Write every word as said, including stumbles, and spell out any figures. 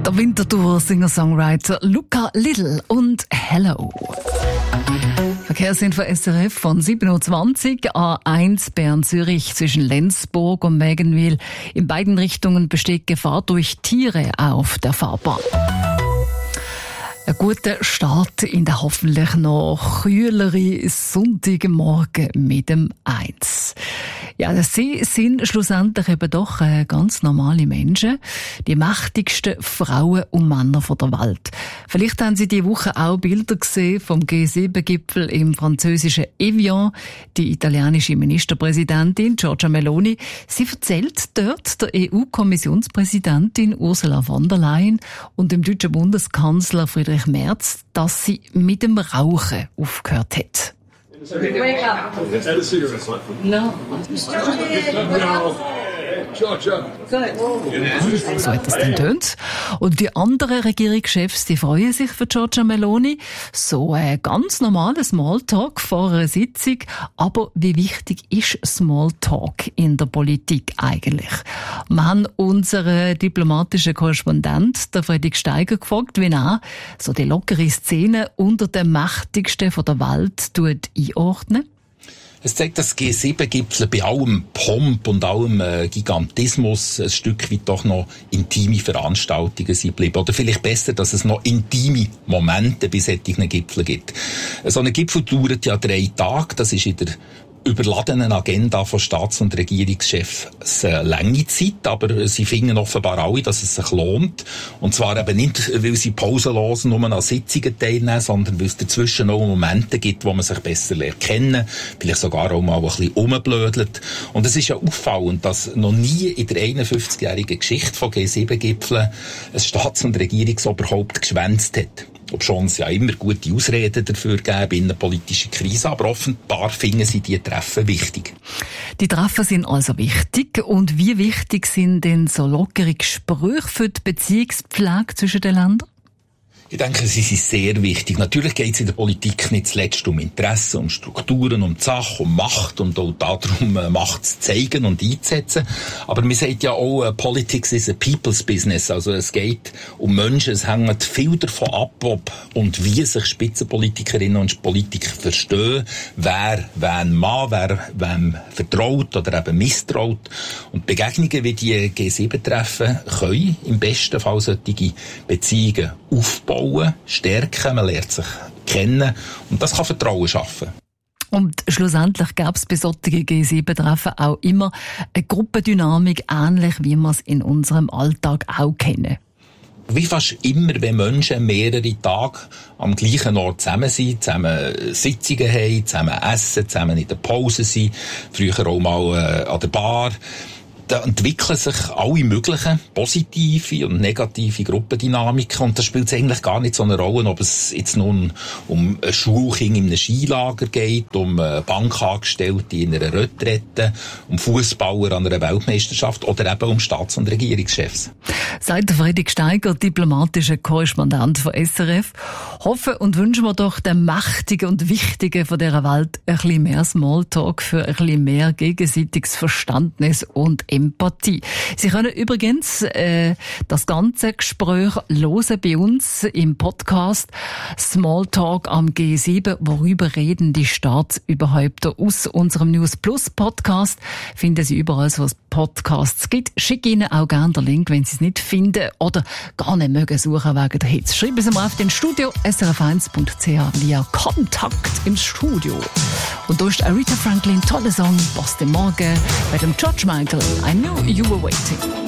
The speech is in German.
Der Winterthur-Singer-Songwriter Luca Liddell und Hello. Verkehrsinfo S R F von sieben Uhr zwanzig, A eins Bern-Zürich zwischen Lenzburg und Mägenwil. In beiden Richtungen besteht Gefahr durch Tiere auf der Fahrbahn. Ein guter Start in der hoffentlich noch kühleren Sonntagmorgen mit dem eins. Ja, sie sind schlussendlich eben doch ganz normale Menschen, die mächtigsten Frauen und Männer der Welt. Vielleicht haben Sie diese Woche auch Bilder gesehen vom G sieben Gipfel im französischen Evian. Die italienische Ministerpräsidentin Giorgia Meloni, sie erzählt dort der E U-Kommissionspräsidentin Ursula von der Leyen und dem deutschen Bundeskanzler Friedrich Merz, dass sie mit dem Rauchen aufgehört hat. Wake up. No. So hat das dann tönt. Und die anderen Regierungschefs, die freuen sich für Giorgia Meloni. So ein ganz normaler Smalltalk vor einer Sitzung. Aber wie wichtig ist Smalltalk in der Politik eigentlich? Wir haben unseren diplomatischen Korrespondent, der Fredrik Steiger, gefragt, wie er so die lockere Szene unter den Mächtigsten der Welt einordnet. Es zeigt, dass G sieben Gipfel bei allem Pomp und allem äh, Gigantismus ein Stück weit doch noch intime Veranstaltungen sind geblieben. Oder vielleicht besser, dass es noch intime Momente bei solchen Gipfeln gibt. So ein Gipfel dauert ja drei Tage. Das ist in der überladenen Agenda von Staats- und Regierungschefs eine lange Zeit, aber sie finden offenbar alle, dass es sich lohnt. Und zwar eben nicht, weil sie pausenlos nur an Sitzungen teilnehmen, sondern weil es dazwischen auch Momente gibt, wo man sich besser lernt kennen, vielleicht sogar auch mal ein bisschen rumblödelt. Und es ist ja auffallend, dass noch nie in der einundfünfzigjährigen Geschichte von G sieben Gipfeln ein Staats- und Regierungsoberhaupt geschwänzt hat. Obschon es ja immer gute Ausreden dafür gäbe, innenpolitische Krise, aber offenbar finden sie die Treffen wichtig. Die Treffen sind also wichtig. Und wie wichtig sind denn so lockere Gespräche für die Beziehungspflege zwischen den Ländern? Ich denke, sie sind sehr wichtig. Natürlich geht es in der Politik nicht zuletzt um Interessen, um Strukturen, um die Sache, um Macht und auch darum, Macht zu zeigen und einzusetzen. Aber man sagt ja auch, Politics is a people's business. Also es geht um Menschen, es hängt viel davon ab, ob und wie sich Spitzenpolitikerinnen und Politiker verstehen, wer wen mag, wer wem vertraut oder eben misstraut. Und Begegnungen wie die G sieben Treffen können im besten Fall solche Beziehungen aufbauen, stärken, man lernt sich kennen und das kann Vertrauen schaffen. Und schlussendlich gab es bei solchen G sieben Treffen auch immer eine Gruppendynamik, ähnlich wie wir es in unserem Alltag auch kennen. Wie fast immer, wenn Menschen mehrere Tage am gleichen Ort zusammen sind, zusammen Sitzungen haben, zusammen essen, zusammen in der Pause sind, früher auch mal äh, an der Bar, da entwickeln sich alle möglichen positive und negative Gruppendynamiken und das spielt eigentlich gar nicht so eine Rolle, ob es jetzt nun um ein Schulkind in einem Skilager geht, um Bankangestellte in einer Retrette, um Fußballer an einer Weltmeisterschaft oder eben um Staats- und Regierungschefs. Sagt Fredrik Steiger, diplomatischer Korrespondent von S R F. Hoffen und wünschen wir doch den Mächtigen und Wichtigen von dieser Welt ein bisschen mehr Smalltalk für ein bisschen mehr gegenseitiges Verständnis und Empathie. Sie können übrigens äh, das ganze Gespräch hören bei uns im Podcast Smalltalk am G sieben. Worüber reden die Staatsüberhäupter aus unserem News Plus Podcast? Finden Sie überall, wo es Podcasts gibt. Schicke Ihnen auch gerne den Link, wenn Sie es nicht finden oder gar nicht mögen suchen wegen der Hits. Schreiben Sie mal auf den Studio s r f eins punkt c h via Kontakt im Studio. Und da ist Aretha Franklin, toller Song, Boston Morgen, bei dem George Michael, I Knew You Were Waiting.